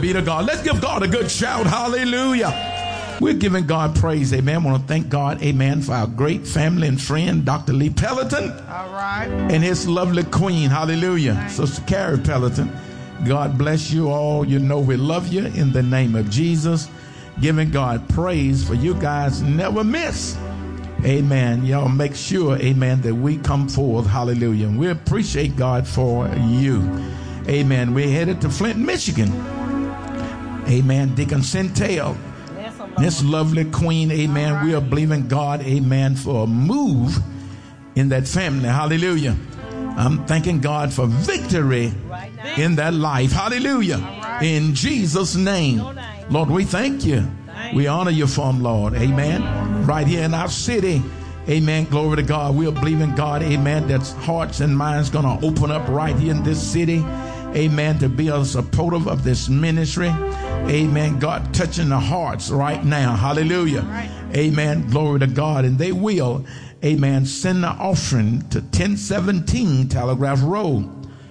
be to God. Let's give God a good shout. Hallelujah. We're giving God praise. Amen. I want to thank God. Amen. For our great family and friend, Dr. Lee Pelleton. All right. And his lovely queen. Hallelujah. Sister Carrie Pelleton. God bless you all. You know we love you in the name of Jesus. Giving God praise for you guys never miss. Amen. Y'all make sure, amen, that we come forth. Hallelujah. And we appreciate God for you. Amen. We're headed to Flint, Michigan. Amen. Deacon Centel. This lovely queen, amen. We are believing God, amen, for a move in that family. Hallelujah. I'm thanking God for victory in that life. Hallelujah. In Jesus' name. Lord, we thank you. We honor you for them, Lord. Amen. Right here in our city. Amen. Glory to God. We're believing God, amen, that hearts and minds going to open up right here in this city. Amen. To be a supportive of this ministry. Amen. God touching the hearts right now. Hallelujah. Amen. Glory to God. And they will, amen, send the offering to 1017 Telegraph Road,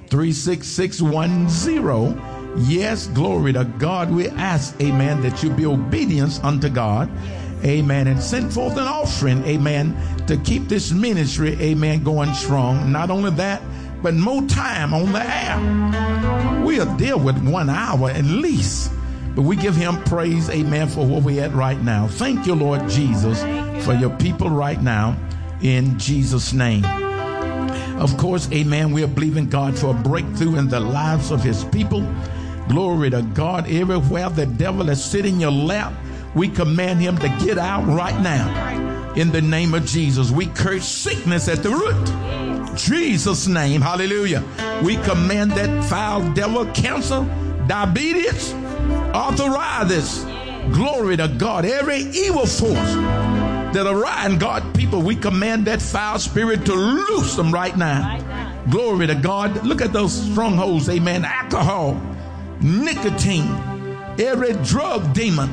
36610. Yes, glory to God. We ask, amen, that you be obedience unto God. Amen. And send forth an offering, amen, to keep this ministry, amen, going strong. Not only that, but more time on the air. We'll deal with 1 hour at least. But we give him praise, amen, for where we're at right now. Thank you, Lord Jesus, for your people right now, in Jesus' name. Of course, amen, we are believing God for a breakthrough in the lives of his people. Glory to God. Everywhere the devil is sitting in your lap, we command him to get out right now. In the name of Jesus, we curse sickness at the root. Jesus' name, hallelujah. We command that foul devil, cancer, diabetes, arthritis, glory to God, every evil force that arise, God, people, we command that foul spirit to loose them right now. Glory to God. Look at those strongholds, amen. Alcohol, nicotine, every drug demon,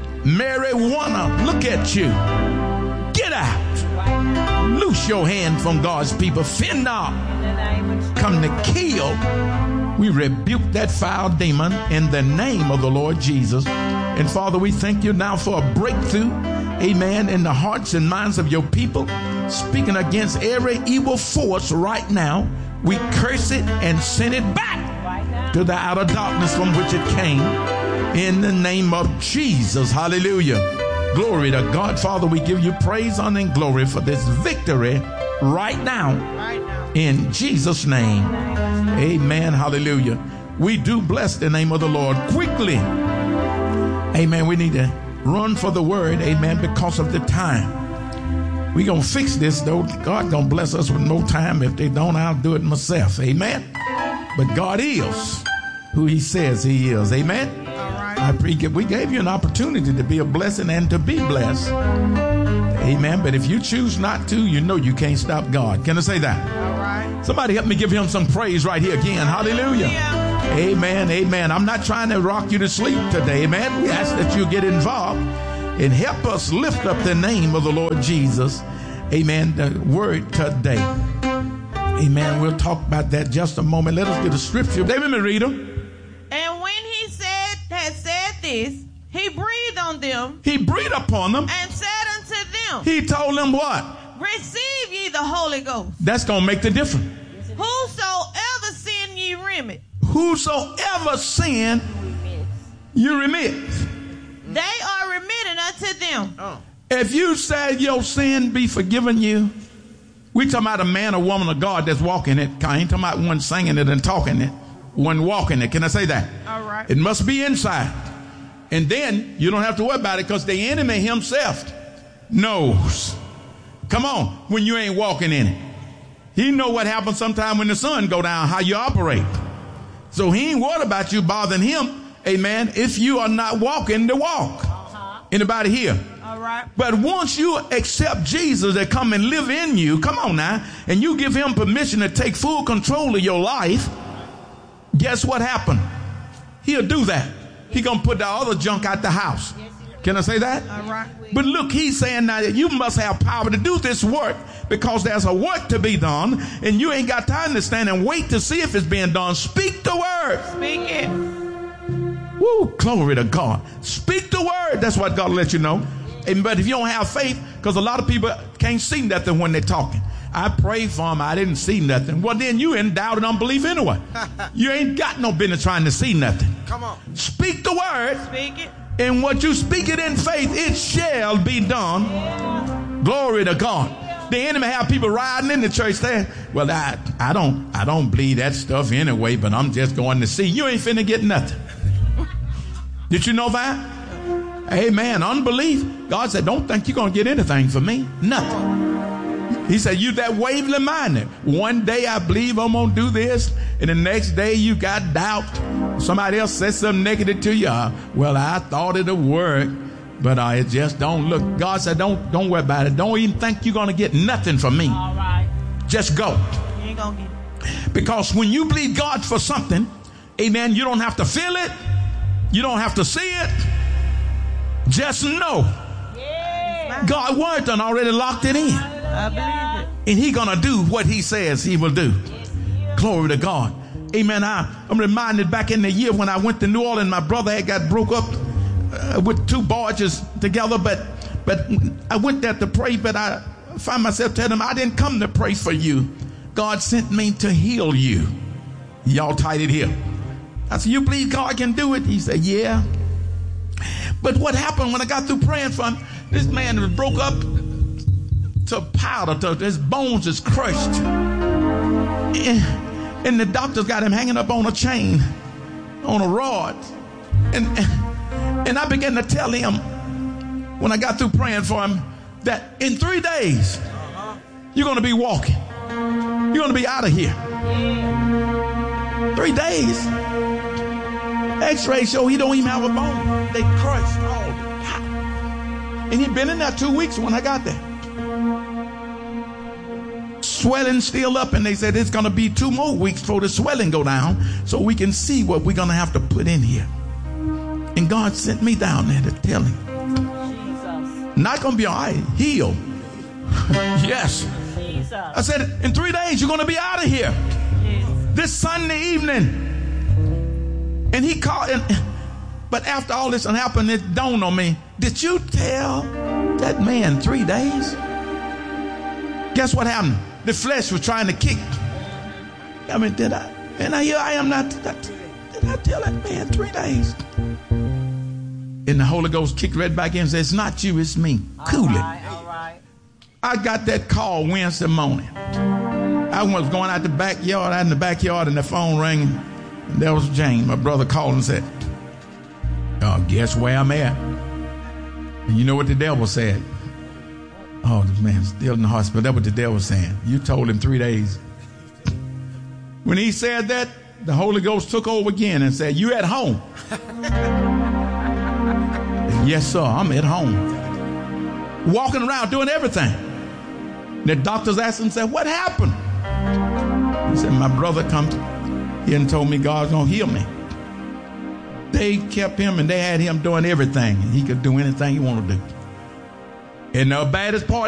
marijuana, look at you. Get out. Loose your hand from God's people. Fentanyl, come to kill. We rebuke that foul demon in the name of the Lord Jesus. And Father, we thank you now for a breakthrough, amen, in the hearts and minds of your people. Speaking against every evil force right now, we curse it and send it back to the outer darkness from which it came. In the name of Jesus. Hallelujah. Glory to God. Father, we give you praise, honor, and glory for this victory right now. In Jesus' name. Amen. Hallelujah. We do bless the name of the Lord quickly. Amen. We need to run for the word. Amen. Because of the time. We're going to fix this, though. God going to bless us with no time. If they don't, I'll do it myself. Amen. But God is who he says he is. Amen. We gave you an opportunity to be a blessing and to be blessed. Amen. But if you choose not to, you know you can't stop God. Can I say that? All right. Somebody help me give him some praise right here again. Hallelujah. Amen. Amen. I'm not trying to rock you to sleep today. Amen. We ask that you get involved and help us lift up the name of the Lord Jesus. Amen. The word today. Amen. We'll talk about that just a moment. Let us get a scripture. Let me read them. And when he had said this, he breathed on them. He breathed upon them. And said unto them. He told them what? Receive ye the Holy Ghost. That's going to make the difference. Whosoever sin ye remit. Whosoever sin you remit. They are remitted unto them. If you say your sin be forgiven you, we talking about a man or woman of God that's walking it. I ain't talking about one singing it and talking it. One walking it. Can I say that? All right. It must be inside. And then you don't have to worry about it because the enemy himself knows. Come on, when you ain't walking in it. He know what happens sometime when the sun go down, how you operate. So he ain't worried about you bothering him, amen, if you are not walking the walk. Anybody here? All right. But once you accept Jesus to come and live in you, come on now, and you give him permission to take full control of your life, guess what happened? He'll do that. He gonna put the other junk out the house. Can I say that? All right. But look, he's saying now that you must have power to do this work because there's a work to be done, and you ain't got time to stand and wait to see if it's being done. Speak the word. Speak it. Woo, Woo, glory to God. Speak the word. That's what God will let you know. But if you don't have faith, because a lot of people can't see nothing when they're talking. I prayed for them. I didn't see nothing. Well, then you in doubt and unbelief anyway. You ain't got no business trying to see nothing. Come on. Speak the word. Speak it. And what you speak it in faith, it shall be done. Yeah. Glory to God. The enemy have people riding in the church saying, well, I don't believe that stuff anyway, but I'm just going to see. You ain't finna get nothing. Did you know that? Amen. Unbelief. God said, don't think you're going to get anything from me. Nothing. He said, you that waveling minded. One day I believe I'm going to do this, and the next day you got doubt. Somebody else said something negative to you. Well, I thought it'd work, but it just don't look. God said, don't worry about it. Don't even think you're going to get nothing from me. All right. Just go. You ain't going to get it. Because when you believe God for something, amen, you don't have to feel it. You don't have to see it. Just know. Yeah. God's word done already locked it in. I believe it. And he going to do what he says he will do. Glory to God. Amen. I'm reminded back in the year when I went to New Orleans, my brother had got broke up with two barges together, but I went there to pray, but I find myself telling him, I didn't come to pray for you. God sent me to heal you. Y'all tight it here. I said, you believe God can do it? He said, yeah. But what happened when I got through praying for him, this man was broke up to powder, his bones is crushed. And the doctors got him hanging up on a chain, on a rod. And I began to tell him, when I got through praying for him, that in 3 days, you're going to be walking. You're going to be out of here. 3 days. X-ray show he don't even have a bone. They crushed all the powder. And he'd been in there 2 weeks when I got there. Swelling still up, and they said it's going to be 2 more weeks before the swelling go down so we can see what we're going to have to put in here. And God sent me down there to tell him, Jesus. Not going to be all right, healed. Yes. Jesus. I said, in 3 days, you're going to be out of here. Jesus. This Sunday evening. And he called, but after all this happened, it dawned on me, did you tell that man 3 days? Guess what happened? The flesh was trying to kick. I mean, did I? And here I am not. Did I tell that man 3 days? And the Holy Ghost kicked right back in and said, it's not you, it's me. Cool it. All right. I got that call Wednesday morning. I was going out the backyard, and the phone rang. And there was James, my brother, called and said, oh, guess where I'm at? And you know what the devil said? Oh, this man's still in the hospital. That's what the devil was saying. You told him 3 days. When he said that, the Holy Ghost took over again and said, you at home? Yes, sir, I'm at home. Walking around doing everything. The doctors asked him, said, what happened? He said, my brother come here and told me God's going to heal me. They kept him and they had him doing everything. He could do anything he wanted to do. And the baddest part